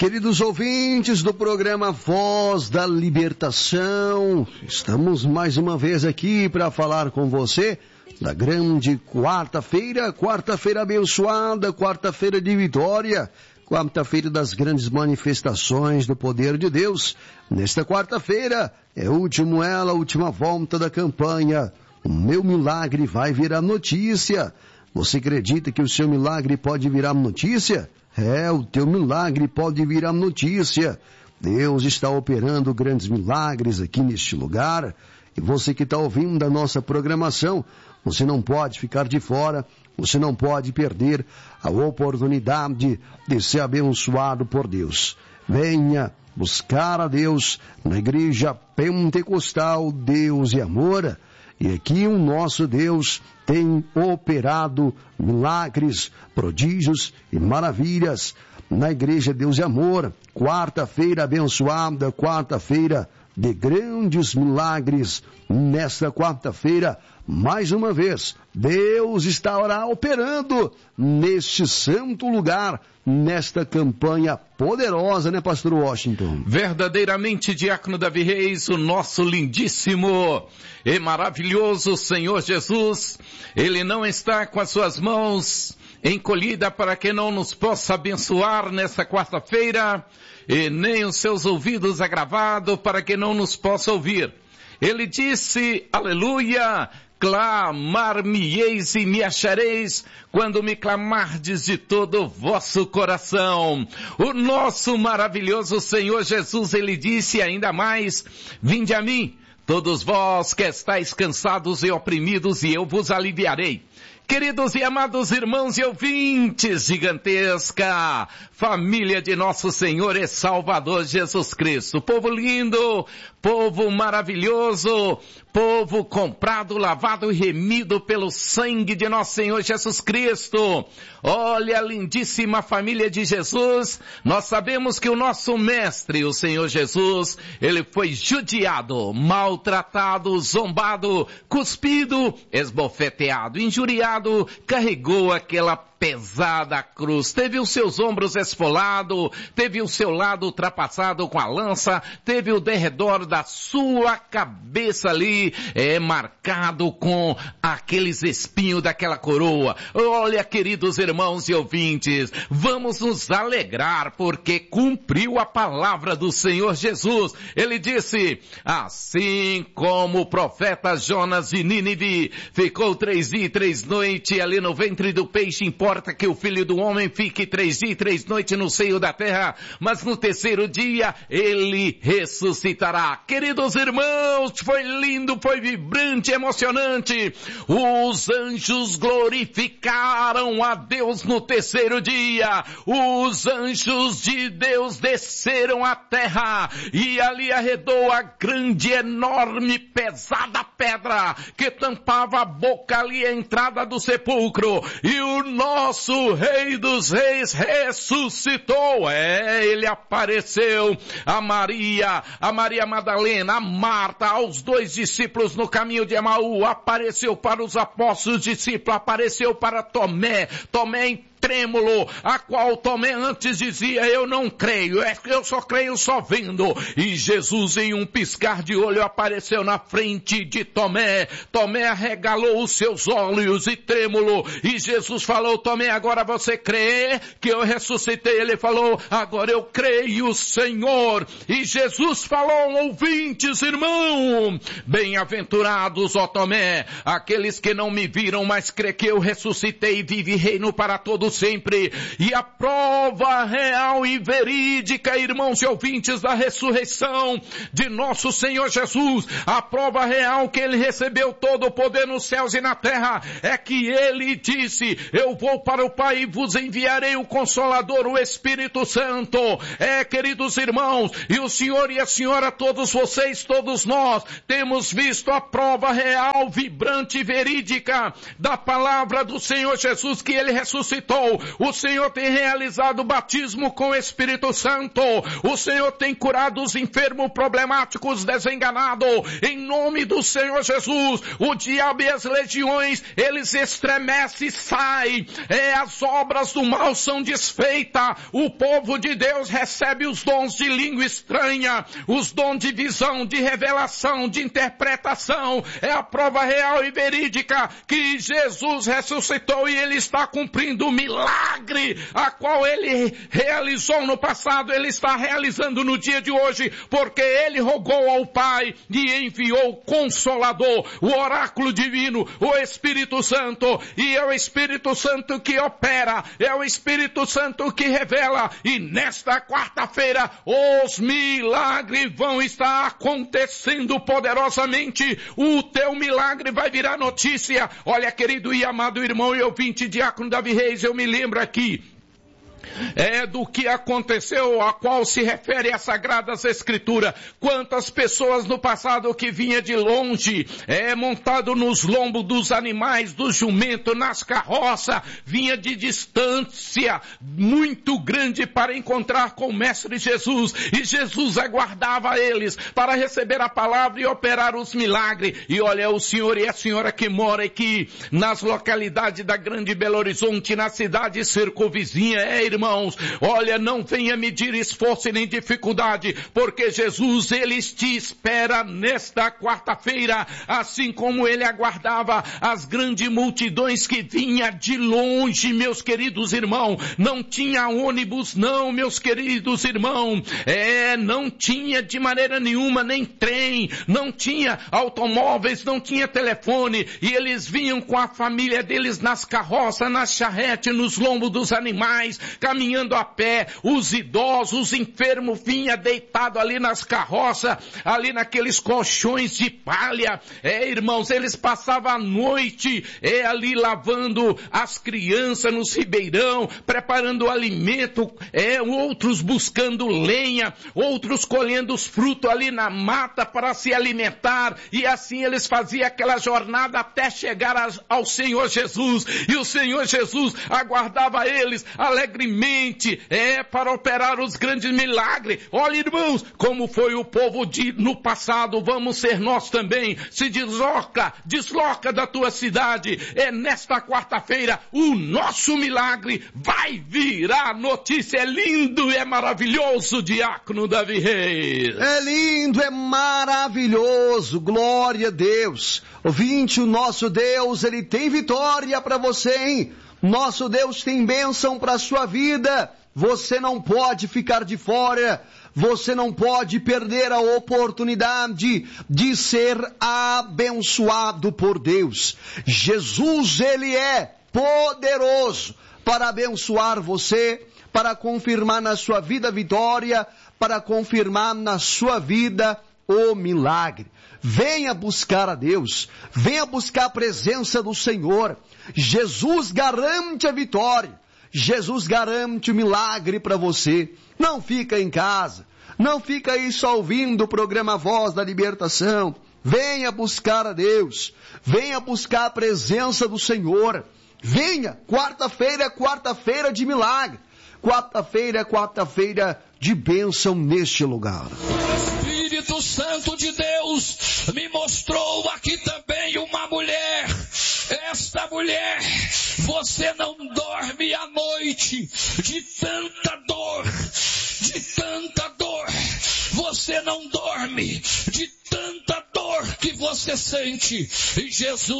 Queridos ouvintes do programa Voz da Libertação, estamos mais uma vez aqui para falar com você da grande quarta-feira abençoada, quarta-feira de vitória, quarta-feira das grandes manifestações do poder de Deus. Nesta quarta-feira é a última volta da campanha. O meu milagre vai virar notícia. Você acredita que o seu milagre pode virar notícia? O teu milagre pode virar notícia. Deus está operando grandes milagres aqui neste lugar. E você que está ouvindo a nossa programação, você não pode ficar de fora, você não pode perder a oportunidade de ser abençoado por Deus. Venha buscar a Deus na Igreja Pentecostal Deus e Amor. E aqui o nosso Deus tem operado milagres, prodígios e maravilhas na Igreja Deus e Amor. Quarta-feira abençoada, quarta-feira de grandes milagres. Nesta quarta-feira, mais uma vez, Deus estará operando neste santo lugar, nesta campanha poderosa, né, Pastor Washington? Verdadeiramente, Diácono Davi Reis, o nosso lindíssimo e maravilhoso Senhor Jesus, Ele não está com as suas mãos encolhida para que não nos possa abençoar nesta quarta-feira, e nem os seus ouvidos agravados para que não nos possa ouvir. Ele disse, aleluia, clamar-me-eis e me achareis quando me clamardes de todo o vosso coração. O nosso maravilhoso Senhor Jesus, Ele disse ainda mais, vinde a mim, todos vós que estáis cansados e oprimidos, e eu vos aliviarei. Queridos e amados irmãos e ouvintes, gigantesca família de nosso Senhor e Salvador Jesus Cristo, povo lindo, povo maravilhoso, povo comprado, lavado e remido pelo sangue de nosso Senhor Jesus Cristo. Olha a lindíssima família de Jesus. Nós sabemos que o nosso mestre, o Senhor Jesus, ele foi judiado, maltratado, zombado, cuspido, esbofeteado, injuriado, carregou aquela pesada cruz, teve os seus ombros esfolados, teve o seu lado ultrapassado com a lança, teve o derredor da sua cabeça ali, marcado com aqueles espinhos daquela coroa. Olha, queridos irmãos e ouvintes, vamos nos alegrar porque cumpriu a palavra do Senhor Jesus. Ele disse, assim como o profeta Jonas de Nínive ficou 3 dias e 3 noites ali no ventre do peixe, importa que o Filho do Homem fique 3 dias e 3 noites no seio da terra, mas no terceiro dia ele ressuscitará. Queridos irmãos, foi lindo, foi vibrante, emocionante. Os anjos glorificaram a Deus no terceiro dia. Os anjos de Deus desceram à terra e ali arredou a grande, enorme, pesada pedra que tampava a boca ali, a entrada do sepulcro. E o nosso Rei dos Reis ressuscitou. Ele apareceu a Maria Madalena, a Marta, aos 2 discípulos no caminho de Emaú, apareceu para os apóstolos discípulos, apareceu para Tomé em trêmulo, a qual Tomé antes dizia, eu não creio, eu só creio só vendo. E Jesus em um piscar de olho apareceu na frente de Tomé. Tomé arregalou os seus olhos e trêmulo, e Jesus falou, Tomé, agora você crê que eu ressuscitei? Ele falou, agora eu creio, Senhor. E Jesus falou, ouvintes, irmão, bem-aventurados, ó Tomé, aqueles que não me viram, mas crê que eu ressuscitei e vive e reino para todos sempre. E a prova real e verídica, irmãos e ouvintes, da ressurreição de nosso Senhor Jesus, a prova real que ele recebeu todo o poder nos céus e na terra, é que ele disse, eu vou para o Pai e vos enviarei o Consolador, o Espírito Santo. Queridos irmãos, e o Senhor e a Senhora, todos vocês, todos nós, temos visto a prova real, vibrante e verídica da palavra do Senhor Jesus, que ele ressuscitou. O Senhor tem realizado o batismo com o Espírito Santo. O Senhor tem curado os enfermos problemáticos, desenganados. Em nome do Senhor Jesus, o diabo e as legiões, eles estremecem e saem. As obras do mal são desfeitas. O povo de Deus recebe os dons de língua estranha, os dons de visão, de revelação, de interpretação. É a prova real e verídica que Jesus ressuscitou e ele está cumprindo o milagre a qual ele realizou no passado. Ele está realizando no dia de hoje, porque ele rogou ao Pai e enviou o Consolador, o oráculo divino, o Espírito Santo. E é o Espírito Santo que opera, é o Espírito Santo que revela. E nesta quarta-feira os milagres vão estar acontecendo poderosamente. O teu milagre vai virar notícia. Olha, querido e amado irmão e ouvinte, diácono Davi Reis, eu me lembro aqui do que aconteceu, a qual se refere às Sagradas Escrituras. Quantas pessoas no passado que vinha de longe, montado nos lombos dos animais, do jumento, nas carroças, vinha de distância muito grande para encontrar com o Mestre Jesus, e Jesus aguardava eles para receber a palavra e operar os milagres. E olha, o senhor e a senhora que mora aqui nas localidades da Grande Belo Horizonte, na cidade circunvizinha, irmãos, olha, não venha medir esforço nem dificuldade, porque Jesus, ele te espera nesta quarta-feira, assim como ele aguardava as grandes multidões que vinha de longe, meus queridos irmãos. Não tinha ônibus, não, meus queridos irmãos, não tinha de maneira nenhuma nem trem, não tinha automóveis, não tinha telefone, e eles vinham com a família deles nas carroças, nas charretes, nos lombos dos animais, caminhando a pé. Os idosos, os enfermos vinham deitados ali nas carroças, ali naqueles colchões de palha. Irmãos, eles passavam a noite ali lavando as crianças nos ribeirão, preparando o alimento, outros buscando lenha, outros colhendo os frutos ali na mata para se alimentar, e assim eles faziam aquela jornada até chegar ao Senhor Jesus, e o Senhor Jesus aguardava eles alegremente, para operar os grandes milagres. Olha, irmãos, como foi o povo no passado, vamos ser nós também. Se desloca da tua cidade. Nesta quarta-feira, o nosso milagre vai virar notícia. É lindo, é maravilhoso, diácono Davi Reis. É lindo, é maravilhoso, glória a Deus. Ouvinte, o nosso Deus, ele tem vitória para você, hein? Nosso Deus tem bênção para a sua vida. Você não pode ficar de fora. Você não pode perder a oportunidade de ser abençoado por Deus. Jesus, ele é poderoso para abençoar você, para confirmar na sua vida a vitória, para confirmar na sua vida o milagre. Venha buscar a Deus, venha buscar a presença do Senhor. Jesus garante a vitória, Jesus garante o milagre para você. Não fica em casa, não fica aí só ouvindo o programa Voz da Libertação. Venha buscar a Deus, venha buscar a presença do Senhor. Venha, quarta-feira é quarta-feira de milagre, quarta-feira é quarta-feira de bênção neste lugar. O Espírito Santo de Deus me mostrou aqui também uma mulher. Esta mulher, você não dorme à noite de tanta dor, de tanta dor. Você não dorme de tanta dor que você sente. E Jesus